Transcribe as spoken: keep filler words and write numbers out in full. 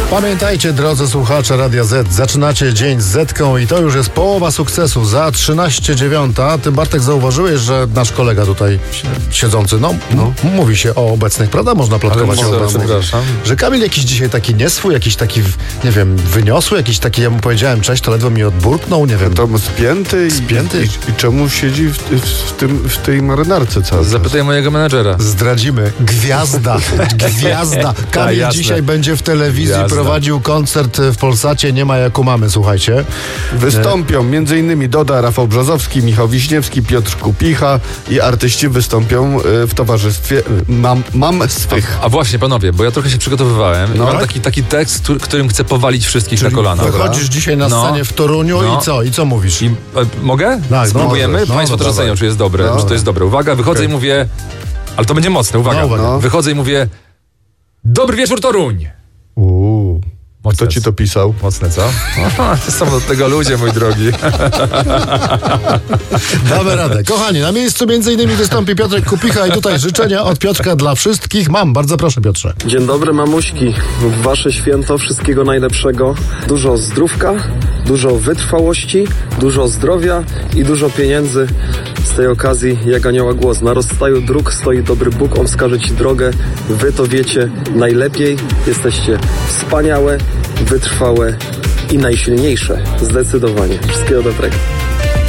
Pamiętajcie, drodzy słuchacze Radia Z, zaczynacie dzień z Zetką i to już jest połowa sukcesu. Za trzynaście dziewiąta. Ty, Bartek, zauważyłeś, że nasz kolega tutaj siedzący, no, no. m- mówi się o obecnych, prawda? Można plotkować Ale o może, obecnych. przepraszam. Że Kamil jakiś dzisiaj taki nieswój, jakiś taki, nie wiem, wyniosły, jakiś taki, ja mu powiedziałem cześć, to ledwo mi odburknął, nie wiem. To spięty, i, Spięty? I, i czemu siedzi w, w, w, tym, w tej marynarce cały czas? Zapytaj mojego menadżera. Zdradzimy. Gwiazda. Gwiazda. Kamil jasne. dzisiaj będzie w telewizji Gwiazda. prowadził koncert w Polsacie. Nie ma jak u mamy, słuchajcie. Wystąpią między innymi Doda, Rafał Brzozowski, Michał Wiśniewski, Piotr Kupicha i artyści wystąpią y, w towarzystwie Mam, mam swych. A właśnie, panowie, bo ja trochę się przygotowywałem. No. I mam taki, taki tekst, który, którym chcę powalić wszystkich na kolana. Wychodzisz dzisiaj na No. scenie w Toruniu No. i co? I co mówisz? I, e, mogę? Tak, Spróbujemy? możesz. No, Państwo no, też ocenią, dawaj. czy jest dobre, No. czy to jest dobre. Uwaga, wychodzę Okej. i mówię... Ale to będzie mocne, uwaga. No, uwaga. No. Wychodzę i mówię... Dobry wieczór, Toruń! Uuu. Mocne, Kto ci to pisał? Mocne, co? Aha, to są od tego ludzie, mój drogi. Damy radę. Kochani, na miejscu między innymi wystąpi Piotrek Kupicha i tutaj życzenia od Piotrka dla wszystkich. Mam, bardzo proszę, Piotrze. Dzień dobry, mamuśki. W wasze święto wszystkiego najlepszego. Dużo zdrówka, dużo wytrwałości, dużo zdrowia i dużo pieniędzy. Z tej okazji, jak anioła głos. Na rozstaju dróg stoi dobry Bóg, on wskaże ci drogę. Wy to wiecie najlepiej. Jesteście wspaniałe, wytrwałe i najsilniejsze. Zdecydowanie. Wszystkiego dobrego.